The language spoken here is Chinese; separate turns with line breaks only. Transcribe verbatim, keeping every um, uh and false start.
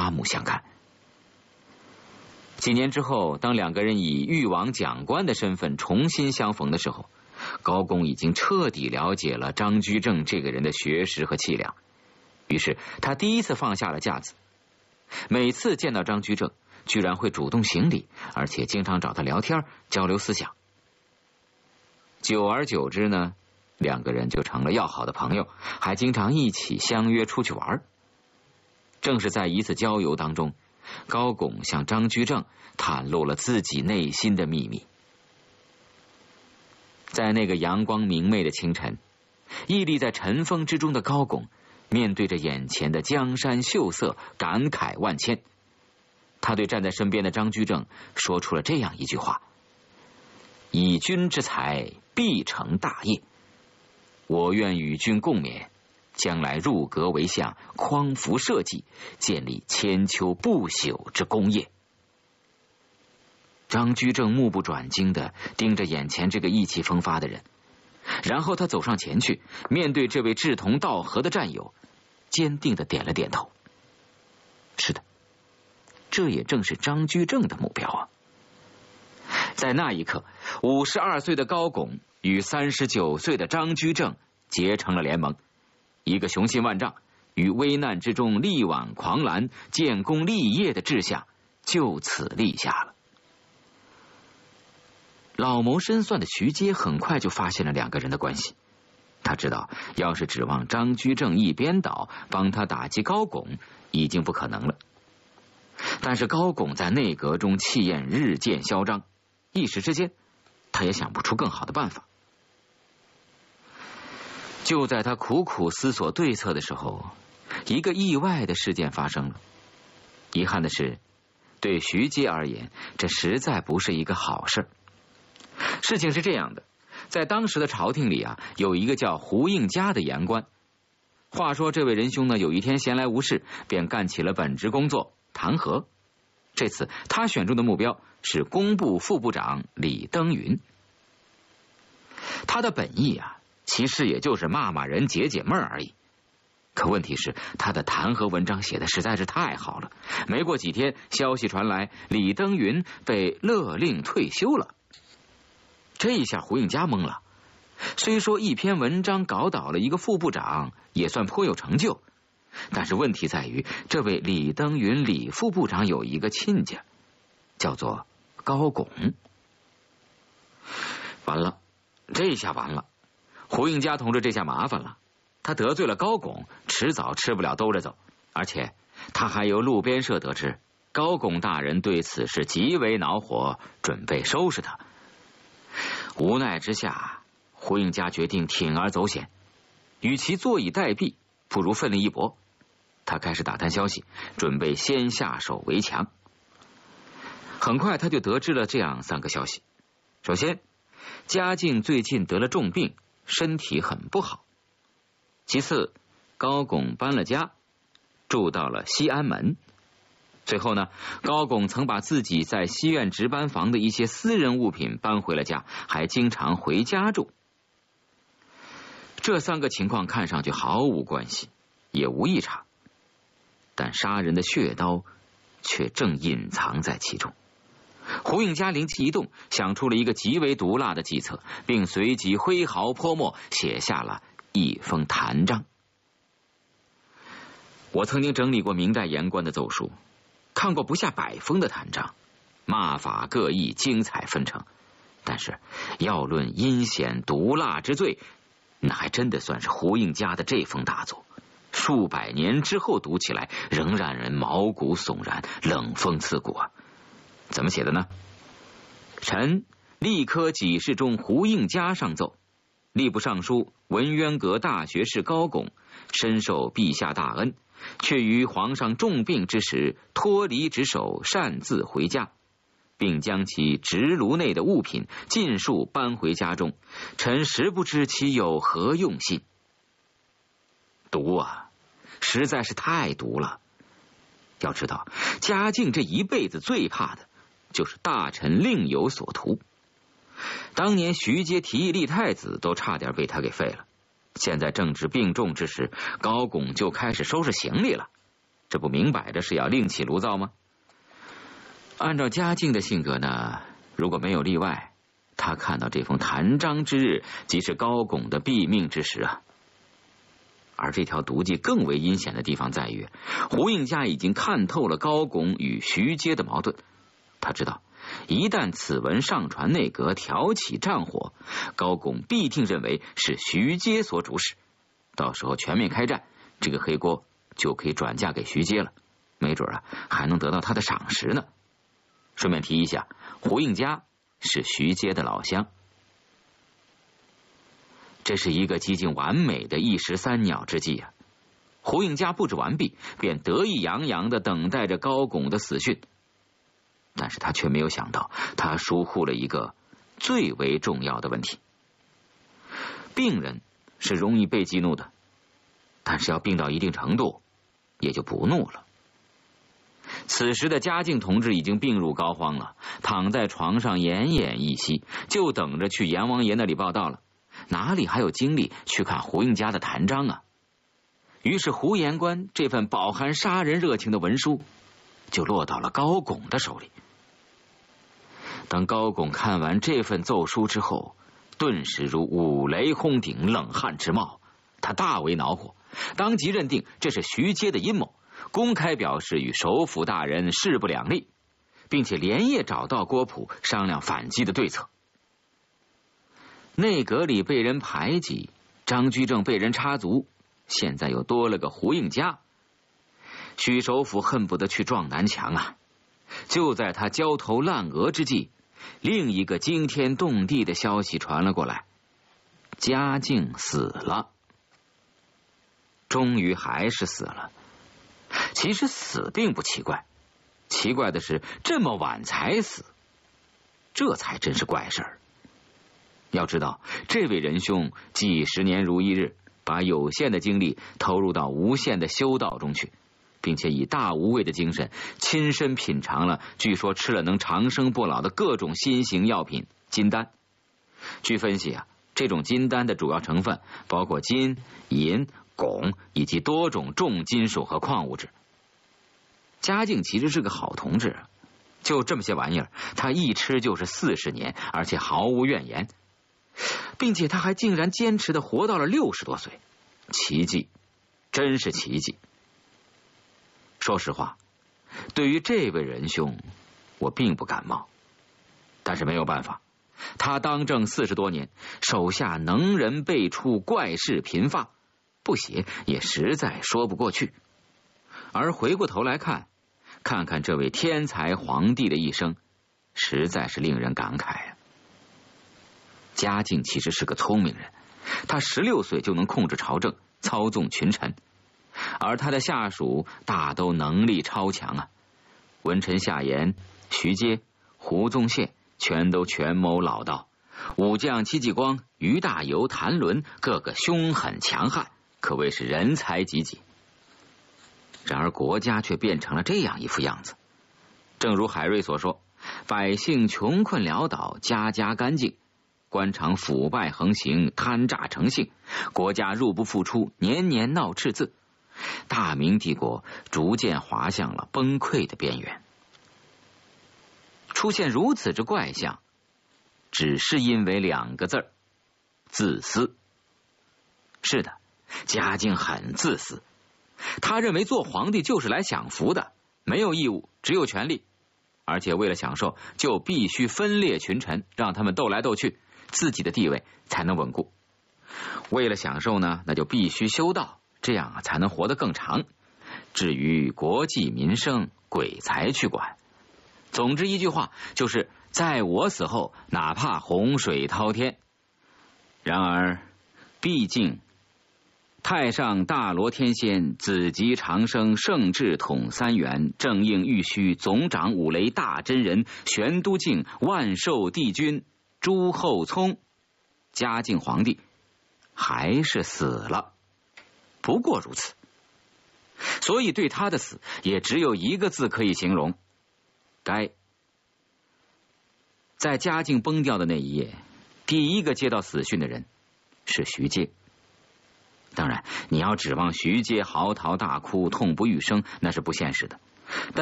刮目相看。几年之后，当两个人以誉王讲官的身份重新相逢的时候，高拱已经彻底了解了张居正这个人的学识和气量，于是他第一次放下了架子，每次见到张居正居然会主动行礼，而且经常找他聊天交流思想。久而久之呢，两个人就成了要好的朋友，还经常一起相约出去玩。正是在一次郊游当中，高拱向张居正袒露了自己内心的秘密。在那个阳光明媚的清晨，屹立在尘封之中的高拱面对着眼前的江山秀色，感慨万千。他对站在身边的张居正说出了这样一句话：以君之才，必成大业。我愿与君共勉，将来入阁为相，匡扶社稷，建立千秋不朽之功业。张居正目不转睛地盯着眼前这个意气风发的人，然后他走上前去，面对这位志同道合的战友，坚定地点了点头。是的，这也正是张居正的目标啊！在那一刻，五十二岁的高拱与三十九岁的张居正结成了联盟，一个雄心万丈、于危难之中力挽狂澜、建功立业的志向就此立下了。老谋深算的徐阶很快就发现了两个人的关系，他知道要是指望张居正一边倒帮他打击高拱已经不可能了。但是高拱在内阁中气焰日渐嚣张，一时之间他也想不出更好的办法。就在他苦苦思索对策的时候，一个意外的事件发生了。遗憾的是，对徐阶而言，这实在不是一个好事。事情是这样的，在当时的朝廷里啊，有一个叫胡应嘉的言官。话说这位仁兄呢，有一天闲来无事，便干起了本职工作弹劾。这次他选中的目标是工部副部长李登云。他的本意啊，其实也就是骂骂人、解解闷而已。可问题是，他的弹劾文章写的实在是太好了。没过几天，消息传来，李登云被勒令退休了。这一下胡应嘉懵了。虽说一篇文章搞倒了一个副部长，也算颇有成就，但是问题在于，这位李登云李副部长有一个亲家，叫做高拱。完了，这下完了，胡应嘉同志这下麻烦了。他得罪了高拱，迟早吃不了兜着走。而且他还由路边社得知，高拱大人对此事极为恼火，准备收拾他。无奈之下，胡应嘉决定铤而走险，与其坐以待毙，不如奋力一搏。他开始打探消息，准备先下手为强。很快他就得知了这样三个消息：首先，嘉靖最近得了重病，身体很不好；其次，高拱搬了家，住到了西安门；最后呢，高拱曾把自己在西院值班房的一些私人物品搬回了家，还经常回家住。这三个情况看上去毫无关系，也无异常，但杀人的血刀却正隐藏在其中。胡应嘉灵机一动，想出了一个极为毒辣的计策，并随即挥毫泼墨，写下了一封弹章。我曾经整理过明代言官的奏书，看过不下百封的弹章，骂法各异，精彩纷呈。但是要论阴险毒辣之罪，那还真的算是胡应嘉的这封大作。数百年之后读起来，仍让人毛骨悚然，冷风刺骨啊！怎么写的呢？臣吏科给事中胡应嘉上奏，吏部尚书文渊阁大学士高拱深受陛下大恩，却于皇上重病之时脱离职守，擅自回家，并将其职炉内的物品尽数搬回家中，臣实不知其有何用心。毒啊，实在是太毒了。要知道，嘉靖这一辈子最怕的就是大臣另有所图。当年徐阶提议立太子，都差点被他给废了。现在正值病重之时，高拱就开始收拾行李了， 这不明摆着是要另起炉灶吗？按照嘉靖的性格呢，如果没有例外，他看到这封弹章之日，即是高拱的毙命之时啊。而这条毒计更为阴险的地方在于，胡应嘉已经看透了高拱与徐阶的矛盾。他知道，一旦此文上传内阁，挑起战火，高拱必定认为是徐阶所主使，到时候全面开战，这个黑锅就可以转嫁给徐阶了，没准啊还能得到他的赏识呢。顺便提一下，胡应嘉是徐阶的老乡。这是一个几近完美的一石三鸟之计啊！胡应嘉布置完毕，便得意洋洋地等待着高拱的死讯。但是他却没有想到，他疏忽了一个最为重要的问题。病人是容易被激怒的，但是要病到一定程度，也就不怒了。此时的嘉靖同志已经病入膏肓了，躺在床上奄奄一息，就等着去阎王爷那里报道了。哪里还有精力去看胡应嘉的弹章啊？于是胡言官这份饱含杀人热情的文书就落到了高拱的手里。当高拱看完这份奏书之后，顿时如五雷轰顶，冷汗直冒。他大为恼火，当即认定这是徐阶的阴谋，公开表示与首辅大人势不两立，并且连夜找到郭璞商量反击的对策。内阁里被人排挤，张居正被人插足，现在又多了个胡应嘉。许首辅恨不得去撞南墙啊！就在他焦头烂额之际，另一个惊天动地的消息传了过来：嘉靖死了。终于还是死了。其实死并不奇怪，奇怪的是这么晚才死，这才真是怪事儿。要知道，这位仁兄几十年如一日，把有限的精力投入到无限的修道中去，并且以大无畏的精神亲身品尝了据说吃了能长生不老的各种新型药品金丹。据分析啊，这种金丹的主要成分包括金、银、汞以及多种重金属和矿物质。嘉靖其实是个好同志，就这么些玩意儿，他一吃就是四十年，而且毫无怨言，并且他还竟然坚持的活到了六十多岁，奇迹，真是奇迹。说实话，对于这位仁兄，我并不感冒，但是没有办法，他当政四十多年，手下能人辈出，怪事频发，不写也实在说不过去。而回过头来看，看看这位天才皇帝的一生，实在是令人感慨啊。嘉靖其实是个聪明人，他十六岁就能控制朝政，操纵群臣，而他的下属大都能力超强啊。文臣下言，徐阶、胡宗宪全都权谋老道，武将戚继光、于大猷、谭纶个个凶狠强悍，可谓是人才济济。然而国家却变成了这样一副样子。正如海瑞所说，百姓穷困潦倒，家家干净，官场腐败横行，贪诈成性，国家入不敷出，年年闹赤字，大明帝国逐渐滑向了崩溃的边缘。出现如此之怪象，只是因为两个字儿：自私。是的，嘉靖很自私，他认为做皇帝就是来享福的，没有义务，只有权利，而且为了享受，就必须分裂群臣，让他们斗来斗去，自己的地位才能稳固。为了享受呢，那就必须修道，这样才能活得更长。至于国计民生，鬼才去管。总之一句话，就是在我死后，哪怕洪水滔天。然而毕竟太上大罗天仙紫极长生圣智统三元正应玉虚总长五雷大真人玄都敬万寿帝君朱厚熜嘉靖皇帝还是死了，不过如此。所以对他的死也只有一个字可以形容：该。在嘉靖崩掉的那一夜，第一个接到死讯的人是徐阶。 当然，你要指望徐阶嚎啕大哭、痛不欲生，那是不现实的。但